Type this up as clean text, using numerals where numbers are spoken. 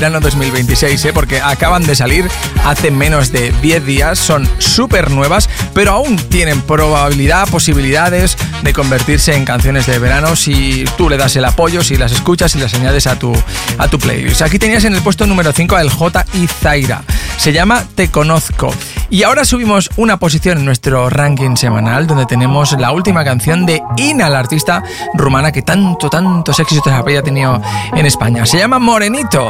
Verano 2026, porque acaban de salir hace menos de 10 días, son súper nuevas, pero aún tienen posibilidades de convertirse en canciones de verano si tú le das el apoyo, si las escuchas y las añades a tu playlist. Aquí tenías en el puesto número 5 a el J y Zaira, se llama Te Conozco. Y ahora subimos una posición en nuestro ranking semanal, donde tenemos la última canción de Ina, la artista rumana que tantos éxitos había tenido en España. Se llama Morenito.